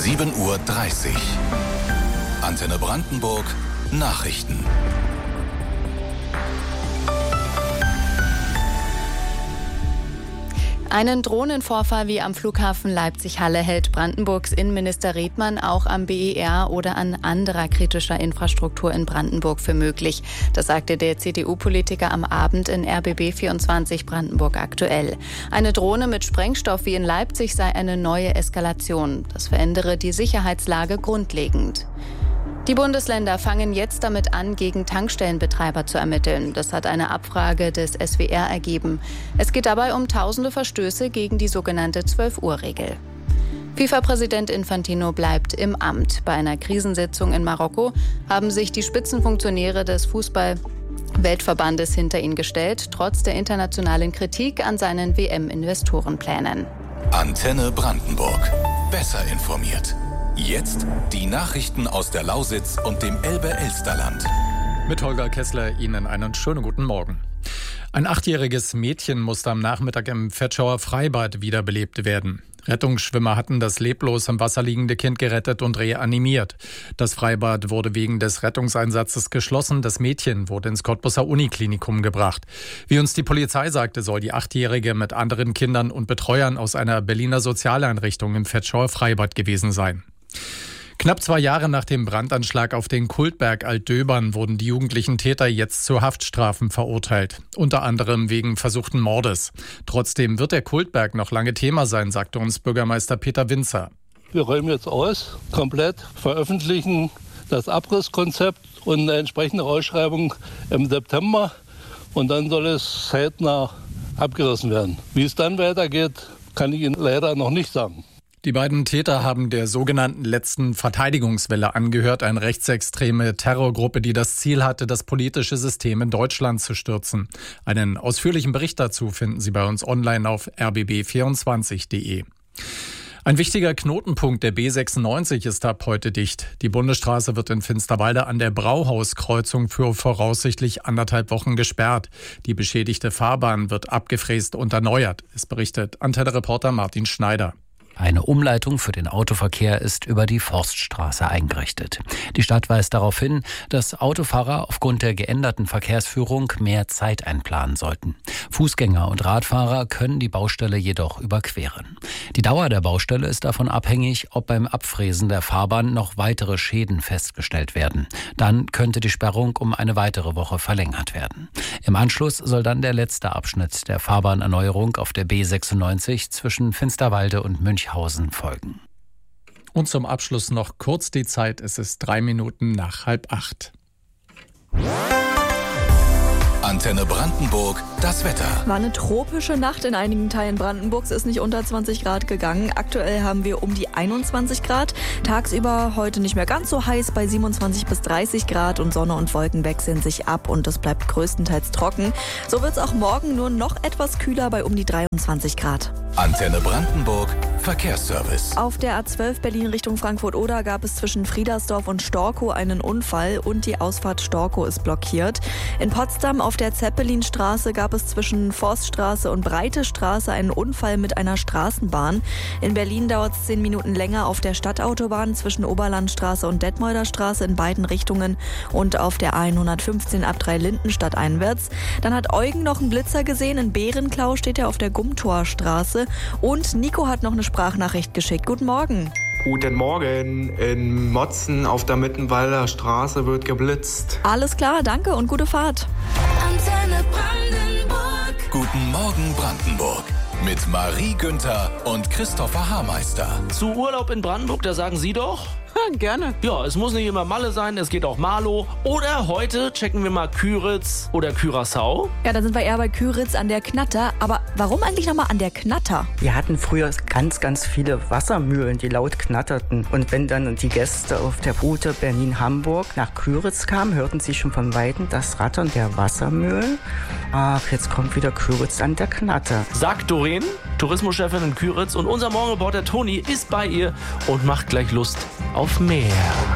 7:30 Uhr. Antenne Brandenburg Nachrichten. Einen Drohnenvorfall wie am Flughafen Leipzig-Halle hält Brandenburgs Innenminister Redmann auch am BER oder an anderer kritischer Infrastruktur in Brandenburg für möglich. Das sagte der CDU-Politiker am Abend in RBB 24 Brandenburg aktuell. Eine Drohne mit Sprengstoff wie in Leipzig sei eine neue Eskalation. Das verändere die Sicherheitslage grundlegend. Die Bundesländer fangen jetzt damit an, gegen Tankstellenbetreiber zu ermitteln. Das hat eine Abfrage des SWR ergeben. Es geht dabei um tausende Verstöße gegen die sogenannte 12-Uhr-Regel. FIFA-Präsident Infantino bleibt im Amt. Bei einer Krisensitzung in Marokko haben sich die Spitzenfunktionäre des Fußball-Weltverbandes hinter ihn gestellt, trotz der internationalen Kritik an seinen WM-Investorenplänen. Antenne Brandenburg. Besser informiert. Jetzt die Nachrichten aus der Lausitz und dem Elbe-Elsterland. Mit Holger Kessler Ihnen einen schönen guten Morgen. Ein 8-jähriges Mädchen musste am Nachmittag im Vetschauer Freibad wiederbelebt werden. Rettungsschwimmer hatten das leblos im Wasser liegende Kind gerettet und reanimiert. Das Freibad wurde wegen des Rettungseinsatzes geschlossen. Das Mädchen wurde ins Cottbuser Uniklinikum gebracht. Wie uns die Polizei sagte, soll die 8-Jährige mit anderen Kindern und Betreuern aus einer Berliner Sozialeinrichtung im Vetschauer Freibad gewesen sein. Knapp 2 Jahre nach dem Brandanschlag auf den Kultberg Altdöbern wurden die jugendlichen Täter jetzt zu Haftstrafen verurteilt. Unter anderem wegen versuchten Mordes. Trotzdem wird der Kultberg noch lange Thema sein, sagte uns Bürgermeister Peter Winzer. Wir räumen jetzt aus, komplett, veröffentlichen das Abrisskonzept und eine entsprechende Ausschreibung im September. Und dann soll es zeitnah abgerissen werden. Wie es dann weitergeht, kann ich Ihnen leider noch nicht sagen. Die beiden Täter haben der sogenannten letzten Verteidigungswelle angehört, eine rechtsextreme Terrorgruppe, die das Ziel hatte, das politische System in Deutschland zu stürzen. Einen ausführlichen Bericht dazu finden Sie bei uns online auf rbb24.de. Ein wichtiger Knotenpunkt der B96 ist ab heute dicht. Die Bundesstraße wird in Finsterwalde an der Brauhauskreuzung für voraussichtlich 1,5 Wochen gesperrt. Die beschädigte Fahrbahn wird abgefräst und erneuert. Es berichtet Antenne-Reporter Martin Schneider. Eine Umleitung für den Autoverkehr ist über die Forststraße eingerichtet. Die Stadt weist darauf hin, dass Autofahrer aufgrund der geänderten Verkehrsführung mehr Zeit einplanen sollten. Fußgänger und Radfahrer können die Baustelle jedoch überqueren. Die Dauer der Baustelle ist davon abhängig, ob beim Abfräsen der Fahrbahn noch weitere Schäden festgestellt werden. Dann könnte die Sperrung um eine weitere Woche verlängert werden. Im Anschluss soll dann der letzte Abschnitt der Fahrbahnerneuerung auf der B96 zwischen Finsterwalde und Münchhausen folgen. Und zum Abschluss noch kurz die Zeit. Es ist 3 Minuten nach 7:30. Antenne Brandenburg, das Wetter. War eine tropische Nacht in einigen Teilen Brandenburgs, ist nicht unter 20 Grad gegangen. Aktuell haben wir um die 21 Grad. Tagsüber heute nicht mehr ganz so heiß bei 27 bis 30 Grad und Sonne und Wolken wechseln sich ab und es bleibt größtenteils trocken. So wird es auch morgen nur noch etwas kühler bei um die 23 Grad. Antenne Brandenburg, Verkehrsservice. Auf der A12 Berlin Richtung Frankfurt-Oder gab es zwischen Friedersdorf und Storkow einen Unfall und die Ausfahrt Storkow ist blockiert. In Potsdam auf der Zeppelinstraße gab es zwischen Forststraße und Breite Straße einen Unfall mit einer Straßenbahn. In Berlin dauert es 10 Minuten länger auf der Stadtautobahn zwischen Oberlandstraße und Detmolder Straße in beiden Richtungen und auf der A115 ab Dreilindenstadt einwärts. Dann hat Eugen noch einen Blitzer gesehen. In Bärenklau steht er auf der Gumtorstraße. Und Nico hat noch eine Sprachnachricht geschickt. Guten Morgen. Guten Morgen. In Motzen auf der Mittenwalder Straße wird geblitzt. Alles klar, danke und gute Fahrt. Antenne Brandenburg. Guten Morgen Brandenburg. Mit Marie Günther und Christopher Haarmeister. Zu Urlaub in Brandenburg, da sagen Sie doch? Gerne. Ja, es muss nicht immer Malle sein, es geht auch Marlow. Oder heute checken wir mal Küritz oder Curaçao. Ja, dann sind wir eher bei Küritz an der Knatter. Aber warum eigentlich nochmal an der Knatter? Wir hatten früher ganz viele Wassermühlen, die laut knatterten. Und wenn dann die Gäste auf der Route Berlin-Hamburg nach Küritz kamen, hörten sie schon von Weitem das Rattern der Wassermühlen. Ach, jetzt kommt wieder Küritz an der Knatter. Sagt Doreen, Tourismuschefin in Küritz. Und unser Morgenreporter Toni ist bei ihr und macht gleich Lust auf mehr.